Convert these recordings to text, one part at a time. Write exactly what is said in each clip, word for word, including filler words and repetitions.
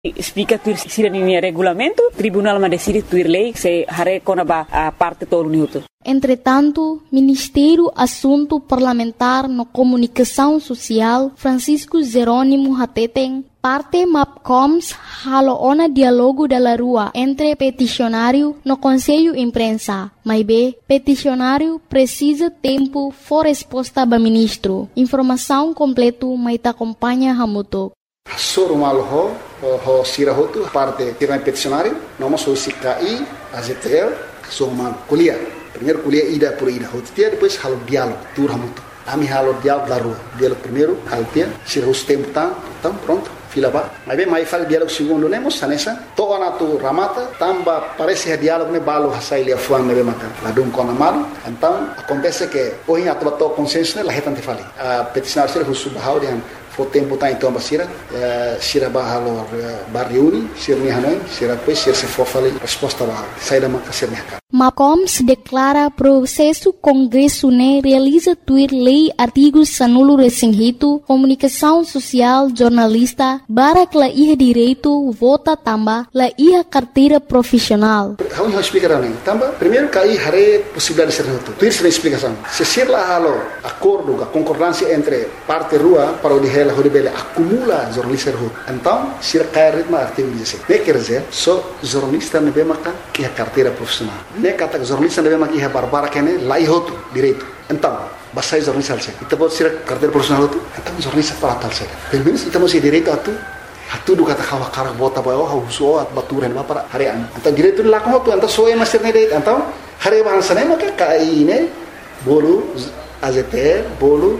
Explica tuir sira ni regulamento, tribunal ma decide tuir lei se hare kona ba a parte todo minuto. Entretanto, Ministério Assunto Parlamentar no Comunicação Social, Francisco Jerônimo Hateteng, parte MAPCOMS halo ona diálogo da rua entre peticionário no Conselho Imprensa. Mas bem, peticionário precisa tempo for resposta ba ministro. Informação completo mas te acompanha Hamuto. Soro malo ho ho sira hotu parte tiran peticionário, nós o C K I, A Z T L, soro malo kuliah. Primeiro kuliah ida por ida hotu dia depois halo diálogo tur Hamuto. Ami halo diálogo da rua. Diálogo primeiro altia, sira os tempo tam, tam pronto. Fila ba. Mas bem, mais faz diálogo segundo nemos sanessa. Toa na tu ramata, tamba parece diálogo ne balo hasai lia fuan ne mata. La dum kona malo. Então acontece que hoje a to consenso ne la hetante fali. A peticionário sira husu bahau dia fo tempo tá então basira, sira bahalo barriuni, sira ni hanoi, sira depois sira se for fali resposta ba. Saída maka sira ni MAPCOMS declara processo Congresso ne realiza tuir lei artigos sanulo resinghito, comunicação social, jornalista, barak la iha direito, vota tamba, la iha carteira profissional. Vamos explicar também. Tamba, primeiro cai hare possibilidade de ser reto. Tuir se explicação. Se ser lá halo acordo, a concordância entre parte rua para o de ela, o de bela acumula jornalista reto. Então, se cai ritmo artigo dezessete. Ne quer dizer, só jornalista ne bemaka iha carteira profissional. Ne kata jornalista deve maki barbara kene lai hotu direito. Então, basta jornalista alse. Ita pode ser carteira profissional hotu. Então jornalista para tal se. Pelo menos ita mesti direito atu. Atu do kata kawa karak bota bayo ha uso at baturan ba para harian. Então direito la ko hotu anta soe master ne direito. Então hare bahasa ne maka kai ne bolu A Z T L bolu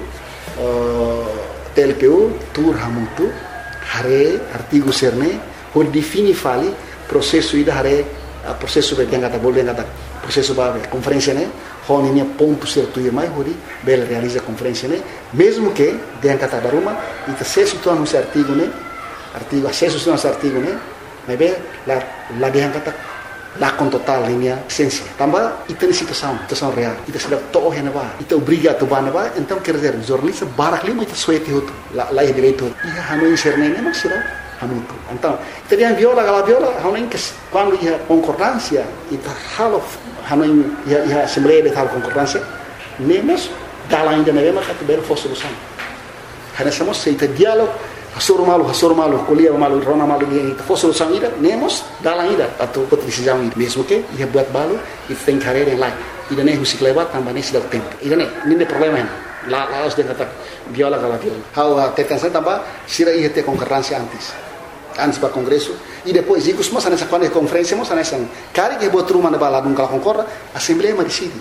T L P U tur hamutu hare artigo serne ho defini fali processo ida hare a processo be yang kata bol yang kata processo ba conferência né honinya ponto certo e mais hori bel realiza conferência né mesmo que yang kata baruma ita acesso to no artigo né artigo acesso no artigo né mas be la la yang kata la con total linha essência tambah ita ni situação situação real ita sudah to hena ba ita obriga to ba na ba então quer dizer jornalista barak lima ita suete hotu la la direito ia hanu inserne né mas será Hamutu. Então, teriam viola, gala viola, hanuin que quando ia concordância, ita halo hanuin ia ia assembleia de tal concordância, nemos gala ainda na mesma categoria for solução. Hanessamos se ita diálogo, hasoro malu, hasoro malu, colia malu, rona malu, ita for solução ida, nemos gala ainda atau pot decisão ida. Mesmo que ia buat balu, ita tem carreira em lá. Ida nem rusik lewat tambah nem sedang tempo. Ida nem, nem problema hen. La la os de kata viola gala viola. How tetansa tambah sira ia ter concordância antes. Antes para Congresso e depois digo mas nessa quando é conferência mas nessa cara que botou uma na balada nunca concorda a Assembleia decide.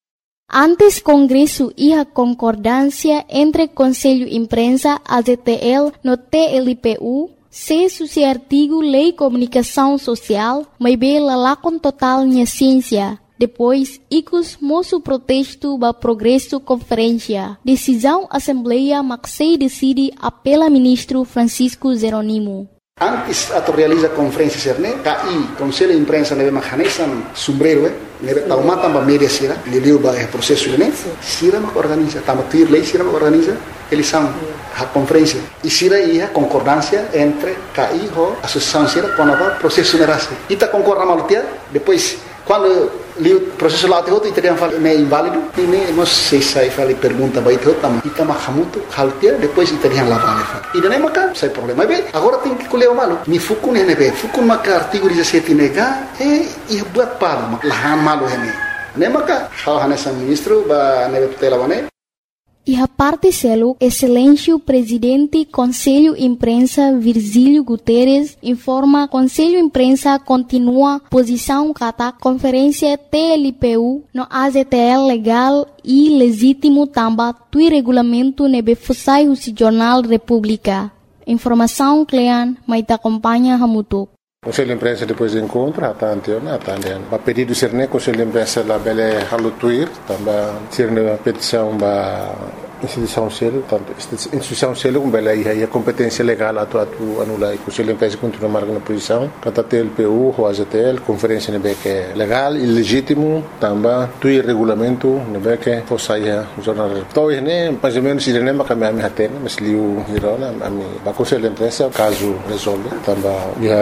Antes Congresso ia concordância entre Conselho Imprensa A Z T L no T L P U se suci artigo Lei Comunicação Social mas bela lá com total minha ciência. Depois, icos moço protesto ba progresso conferência. Decisão Assembleia Maxei decide apela ministro Francisco Jerônimo. Antes ato realiza conferência serne, K I, Conselho de Imprensa neve mahanesan sombrero, eh, neve taumata ba media sira, liliu ba é processo né, sira ma organiza, tama tuir lei sira ma organiza, eles são a conferência. E sira ia concordância entre K I ho associação sira com a processo nerase. Ita concorda malutia, depois quando li o processo lá outro e teriam falado é inválido e nem nós sei sai fali pergunta vai ter também e tama hamuto haltia depois e teriam lá vale e não é maca sai problema bem agora tem que colher o malo me fuku ne ne be fuku maca artigo dezessete nega e e buat palo lahan malo hene ne maca hal hanesa ministro ba ne tutela bane. E a parte selo, excelência presidente Conselho Imprensa Virgílio Guterres informa Conselho Imprensa continua posição kata conferência T L P U no A Z T L legal e legítimo tamba tui regulamento nebe fusai husi Jornal República. Informação Clean, mas te acompanha Hamutuk. Conselho de Imprensa depois de encontro, a tanto, a tanto, a pedido ser né, Conselho de Imprensa da Bele Halutuir, também ser na petição da instituição selo, tanto instituição selo como bela aí a competência legal atu atu anula e conselho de empresa continua marcando na posição, cata T L P U, ou A Z T L, conferência nebe que é legal e legítimo, também tu regulamento nebe que fosse aí o jornal. Então, né, mais ou menos ele nem vai caminhar a minha tena, mas liu virona a mim, vai conselho de empresa caso resolve, também